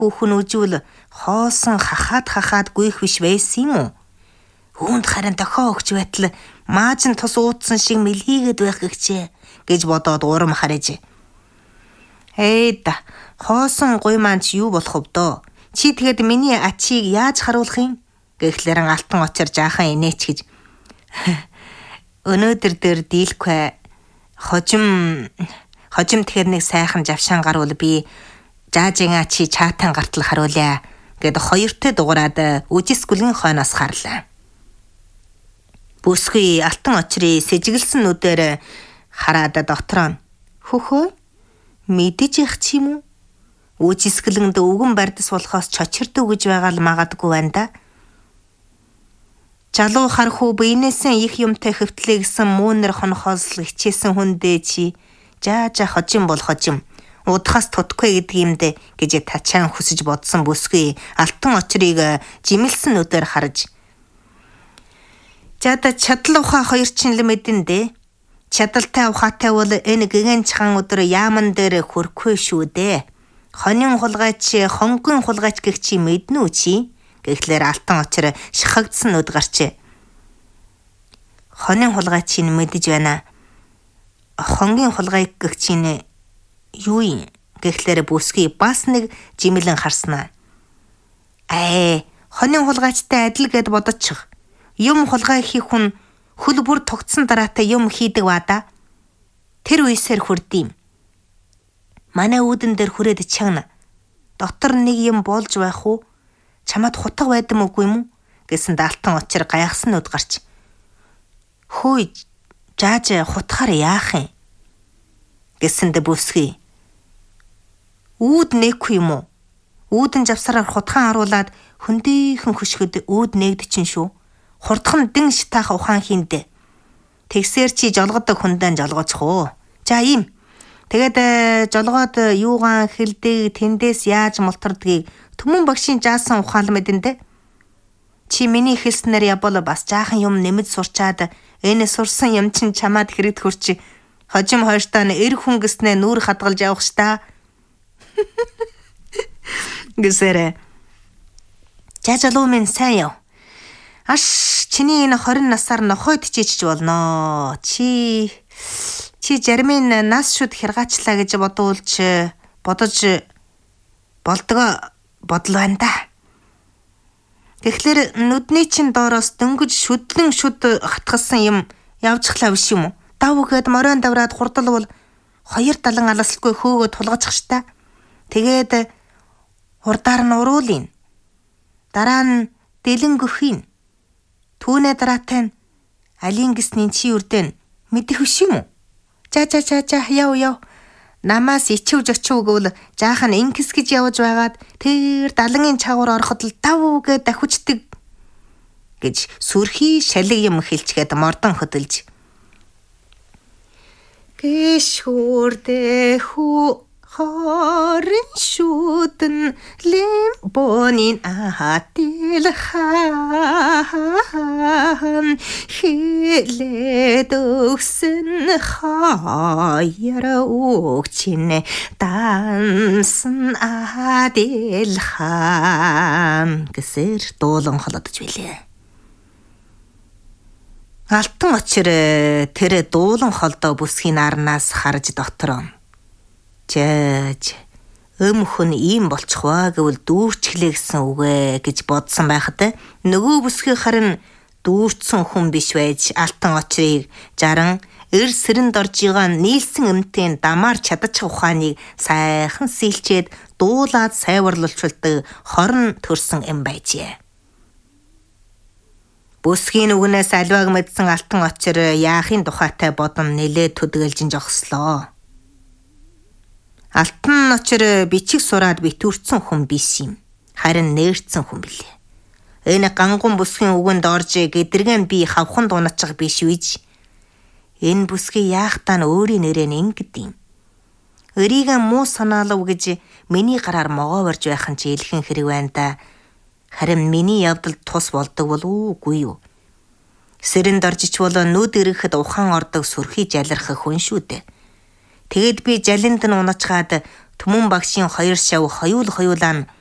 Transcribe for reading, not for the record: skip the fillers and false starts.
Хүүхэн үжүүл хоосон хахаад гүйх биш байсан юм уу? Үүнд харин дохио өгч байтал маажин тус уудсан шиг мэлхийгээд байх гэгчээ гэж бодоод урам харж. Да хоосон гуй маань ч юу болох вэ дөө? Чи тэгэд миний ачийг яаж харуулах юм? Гэхлээр алтан очир жаахан инээч гэж. Өнөөдөр дээр дийлэхгүй хожим тэгэхээр нэг сайхан завшаан гарвал би жаажин ачи чаатан гартал харуулъя гэд хоёртой дугаараад үжисгүлэн хойноос харлаа. Бүсгүй алтан очрыг сэжиглсэн нүдээр хараад доктор нь хөхөө мэдэж явах чи юм уу? Үжисгэлэнд өвгөн бардас болохоос чочирд үгэж байгаа л магадгүй байна да. Жалуу хархуу биенээсээ их юмтай хөвтлээ гэсэн муунэр хонохоос л хичээсэн хүндээ чи жаажа хожим бол хожим удахаас тутгүй гэдэг юмдэ гэж тачаан хүсэж бодсон бүсгүй алтан очрыг жимэлсэн нүдээр харж. Жада чадал ухаа хоёр чинь л мэдэн дээ. Чадалтай ухаатай бол энэ гэгэн чхан өдөр яаман дээр хөрөхгүй шүү дээ. Хонин хулгайч хонгон хулгайч гэх чи мэднүү чи? Гэхлээр алтан очир шахагдсан нүд гарч. Хонин хулгайчийг мэдэж байна. Хонгийн хулгай гэх чинь юу юм? Гэхлээр бүсгүй бас нэг жимэлэн харснаа. Хонин хулгайчтай адил гэд бодочих. Юм хулгай хийх хүн хөл бүр тогтсон дараатай юм хийдэг баада. Тэр үесээр хүрдэм. Манай үүдэн дээр хүрээд чагна. Доктор нэг юм болж байх уу? Чамд хутга байдам үгүй юм уу? Гэсэн алтан очир гайхсан нүд гарч. Хөөе, жааж хутгаар яах юм? Гэсэнд бүсгүй. Үүд нээхгүй юм уу? Үүдэн завсараар хутгаан харуулад хөндийхэн хөшгөд үүд нээгдчихэн шүү. Хурдхан дэн шитаах ухаан хиндэ. Тэгсээр чи жолгодог хүндэн жолгоочих уу? За ийм. Тэгээд жолгоод юугаан хэлдэг тэндээс яаж мултардгийг Түмэн багшийн жаасан ухаал мэдэн дээ. Чи миний хэлснээр ябол бас жаахан юм нэмэж сурчаад энэ сурсан юм чин чамаад хэрэгд хүрчи. Хожим хойштаа эр хүн гэснээ нүүр хадгалж явах штаа. Гэсэрэ. Жажалуу минь сайн яв. Чиний энэ 20 насаар нохойд чичж болно. Чи жармын нас шүд хэргаачлаа гэж бодож болдгоо бодол байна да. Тэгэхээр нүдний чин доороос дөнгөж шүдлэн шүд хатгасан юм явжхлаа биш юм уу? Дав гэд морин давраад хурдал бол 2 далан аласлгүй хөөгөө тулгачих штэ. Тэгээд хурдаар нь уруулын. Дараа нь дэлэн гөхийн. Түүнээ дараатай нь алин гисний чи үрдэн мэдэх биш юм уу? За яв. Намаас ичвж очив гэвэл жаахан инкс гэж явж байгаад тэр далангийн чагуур ороход л дав гэд дахивчдаг гэж сүрхий шалиг юм хэлчгээд мордон хөдөлж. Гэшүүрдэ хүү хорин шүтэн лимбонин ахатил хаан хилээд өгсөн хаяра өгчинэ дансан адил хаан гэсэр дуулан холодож билээ. Алтан очир тэр дуулан холдоо бүсгийн арнаас харж доктор Жээж өмхөн ийм болчих ваа гэвэл дүүрчглээ гэсэн үгэ гэж бодсон байхад нөгөө бүсгүй харин дүүрцсэн хүн биш байж алтан очрыг жаран эр сэрэнд орж байгаа нийлсэн эмтийн дамаар чадчих ухааныг сайхан сэлчээд дуулаад сайварлуулчулдаг хорон төрсөн эм байжээ. Бүсгийн үгнээс альвааг мэдсэн алтан очир яахын тухайтай бодон нэлээд төдгөлжин жогслоо. Алтан очир бичих сураад битүүрсэн хүн биш юм. Харин нээрцсэн хүн билээ. Энэ гангун бүсгийн үгэнд орж гэдэргэн би хавхан дуначих биш үйж. Энэ бүсгийн яахтаа нь өөрийн нэрээр ингэд юм. Өрийгэн муу санаалав гэж миний гараар могоо барж байх нь ч илхэн хэрэг байна да. Харин миний явдал тус болдог болов үгүй юу? Сэрэнд оржич болоо нүд ирэхэд ухаан ордог сүрхий жалрах хүн шүү дээ. Тэгэд би жалинд нь унацгаад Түмэн багшийн 2 шав хоёулаа